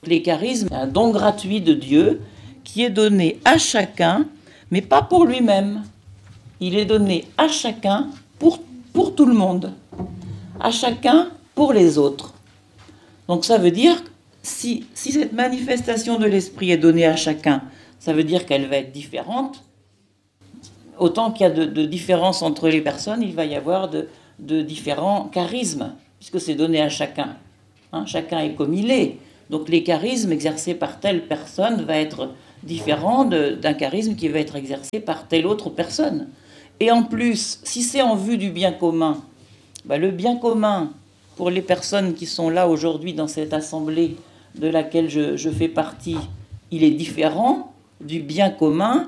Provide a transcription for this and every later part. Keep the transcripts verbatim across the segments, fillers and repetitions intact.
Les charismes, c'est un don gratuit de Dieu qui est donné à chacun, mais pas pour lui-même. Il est donné à chacun pour, pour tout le monde, à chacun pour les autres. Donc ça veut dire, si, si cette manifestation de l'esprit est donnée à chacun, ça veut dire qu'elle va être différente. Autant qu'il y a de, de différences entre les personnes, il va y avoir de, de différents charismes, puisque c'est donné à chacun. Hein, chacun est comme il est. Donc les charismes exercés par telle personne va être différent d'un charisme qui va être exercé par telle autre personne. Et en plus, si c'est en vue du bien commun, ben le bien commun pour les personnes qui sont là aujourd'hui dans cette assemblée de laquelle je, je fais partie, il est différent du bien commun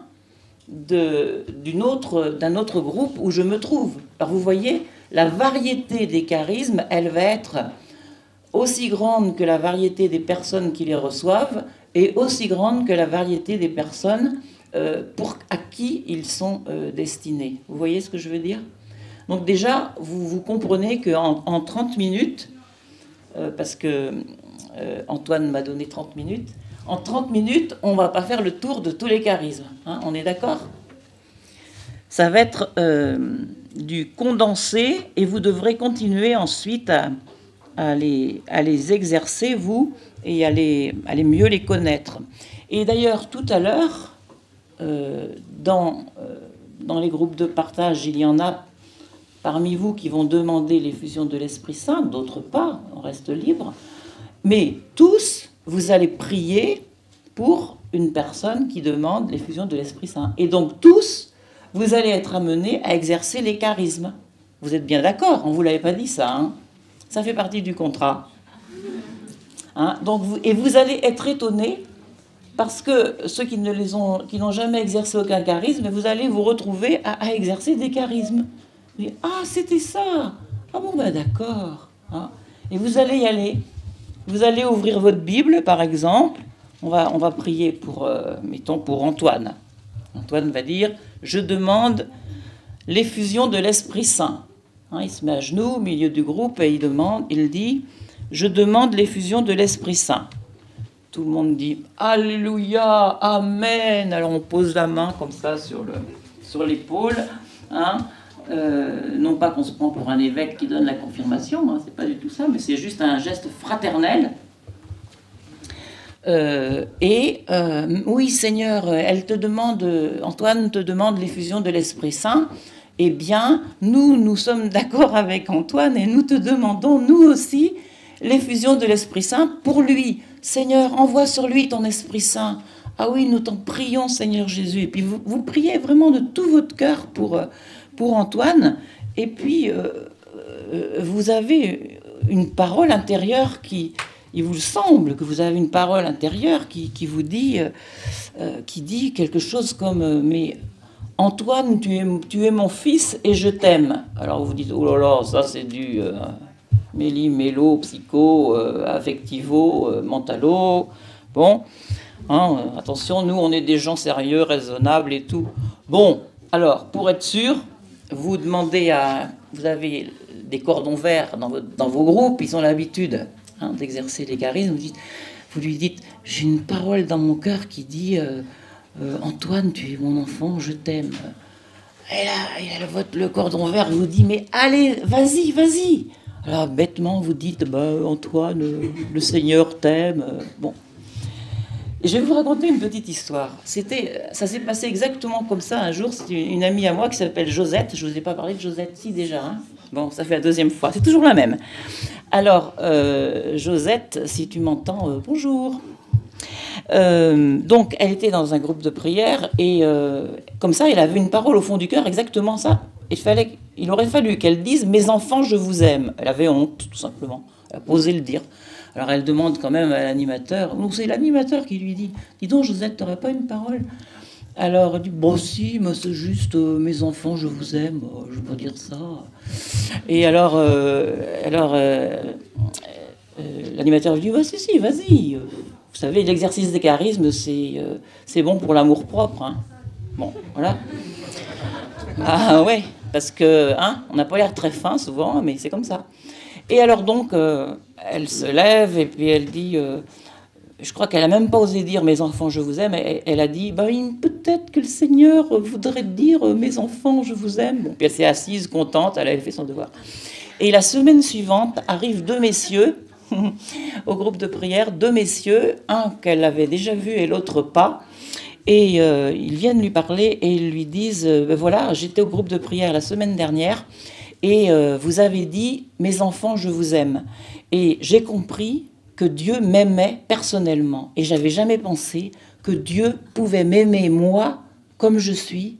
d'un autre, d'un autre groupe où je me trouve. Alors vous voyez, la variété des charismes, elle va être aussi grande que la variété des personnes qui les reçoivent et aussi grande que la variété des personnes euh, pour, à qui ils sont euh, destinés. Vous voyez ce que je veux dire? Donc déjà, vous, vous comprenez qu'en en trente minutes, euh, parce que euh, Antoine m'a donné trente minutes, en trente minutes, on ne va pas faire le tour de tous les charismes. Hein, on est d'accord? Ça va être euh, du condensé et vous devrez continuer ensuite à, à, les, à les exercer, vous, et à les, à les mieux les connaître. Et d'ailleurs, tout à l'heure, euh, dans, euh, dans les groupes de partage, il y en a parmi vous qui vont demander l'effusion de l'Esprit Saint, d'autres pas, on reste libre. Mais tous, vous allez prier pour une personne qui demande l'effusion de l'Esprit Saint. Et donc tous, vous allez être amenés à exercer les charismes. Vous êtes bien d'accord? On ne vous l'avait pas dit ça. Hein, ça fait partie du contrat. Hein, donc vous, et vous allez être étonnés parce que ceux qui ne les ont, qui n'ont jamais exercé aucun charisme, vous allez vous retrouver à, à exercer des charismes. Vous dites, ah, c'était ça. Ah bon, ben d'accord. Hein, et vous allez y aller. Vous allez ouvrir votre Bible, par exemple. On va, on va prier pour, euh, mettons, pour Antoine. Antoine va dire, je demande l'effusion de l'Esprit Saint. Hein, il se met à genoux au milieu du groupe et il demande, il dit, je demande l'effusion de l'Esprit Saint. Tout le monde dit, Alléluia, Amen. Alors on pose la main comme ça sur le, sur l'épaule. Hein, euh, non pas qu'on se prend pour un évêque qui donne la confirmation, hein, c'est pas du tout ça, mais c'est juste un geste fraternel. Euh, et euh, oui, Seigneur, elle te demande, Antoine te demande l'effusion de l'Esprit Saint. Eh bien, nous, nous sommes d'accord avec Antoine et nous te demandons, nous aussi, l'effusion de l'Esprit Saint pour lui. Seigneur, envoie sur lui ton Esprit Saint. Ah oui, nous t'en prions, Seigneur Jésus. Et puis vous, vous priez vraiment de tout votre cœur pour, pour Antoine. Et puis, euh, vous avez une parole intérieure qui... Il vous semble que vous avez une parole intérieure qui, qui vous dit, euh, qui dit quelque chose comme euh, « Mais Antoine, tu es, tu es mon fils et je t'aime. » Alors vous dites « Oh là là, ça c'est du euh, méli, mélo, psycho, euh, affectivo, euh, mentalo. » Bon, hein, euh, attention, nous on est des gens sérieux, raisonnables et tout. Bon, alors pour être sûr, vous demandez à... Vous avez des cordons verts dans, votre, dans vos groupes, ils ont l'habitude... Hein, d'exercer les charismes, vous, dites, vous lui dites, j'ai une parole dans mon cœur qui dit, euh, euh, Antoine, tu es mon enfant, je t'aime. Et là, et là votre, le cordon vert vous dit, mais allez, vas-y, vas-y. Alors bêtement, vous dites, bah, Antoine, euh, le Seigneur t'aime. Euh, bon. Et je vais vous raconter une petite histoire. C'était, ça s'est passé exactement comme ça un jour. C'est une, une amie à moi qui s'appelle Josette. Je ne vous ai pas parlé de Josette, si déjà. Hein. Bon, ça fait la deuxième fois. C'est toujours la même. Alors, euh, Josette, si tu m'entends, euh, bonjour. Euh, donc, elle était dans un groupe de prière et euh, comme ça, elle avait une parole au fond du cœur, exactement ça. Il, fallait, il aurait fallu qu'elle dise « Mes enfants, je vous aime ». Elle avait honte, tout simplement. Elle a osé le dire. Alors, elle demande quand même à l'animateur. Donc, c'est l'animateur qui lui dit « Dis donc, Josette, tu n'aurais pas une parole ?» Alors, elle dit, bon, si, mais c'est juste, euh, mes enfants, je vous aime, euh, je ne veux pas dire ça. Et alors, euh, alors euh, euh, l'animateur lui dit, bah, si, si, vas-y. Vous savez, l'exercice des charismes, c'est euh, c'est bon pour l'amour-propre. Hein. Bon, voilà. Ah ouais, parce que, hein, on n'a pas l'air très fin souvent, mais c'est comme ça. Et alors donc, euh, elle se lève et puis elle dit... Euh, je crois qu'elle a même pas osé dire « Mes enfants, je vous aime ». Elle, elle a dit bah, « Peut-être que le Seigneur voudrait dire « Mes enfants, je vous aime ». Bon, puis elle s'est assise, contente, elle avait fait son devoir. Et la semaine suivante, arrivent deux messieurs au groupe de prière, deux messieurs, un qu'elle avait déjà vu et l'autre pas. Et euh, ils viennent lui parler et ils lui disent euh, « Voilà, j'étais au groupe de prière la semaine dernière et euh, vous avez dit « Mes enfants, je vous aime ». Et j'ai compris que Dieu m'aimait personnellement. Et j'avais jamais pensé que Dieu pouvait m'aimer moi comme je suis